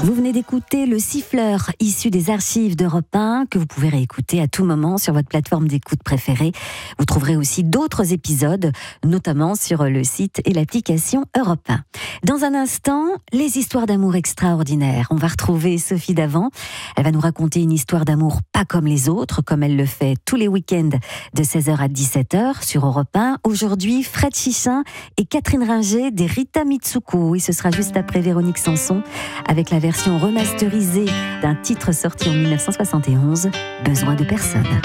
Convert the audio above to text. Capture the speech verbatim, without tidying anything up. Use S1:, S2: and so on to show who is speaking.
S1: Vous venez d'écouter Le Siffleur, issu des archives d'Europe un, que vous pouvez réécouter à tout moment sur votre plateforme d'écoute préférée. Vous trouverez aussi d'autres épisodes, notamment sur le site et l'application Europe un. Dans un instant, les histoires d'amour extraordinaires. On va retrouver Sophie Davant. Elle va nous raconter une histoire d'amour pas comme les autres, comme elle le fait tous les week-ends de seize heures à dix-sept heures sur Europe un. Aujourd'hui, Fred Chichin et Catherine Ringer des Rita Mitsuko. Et ce sera juste après Véronique Sanson avec la version remasterisée d'un titre sorti en mille neuf cent soixante et onze, Besoin de personne.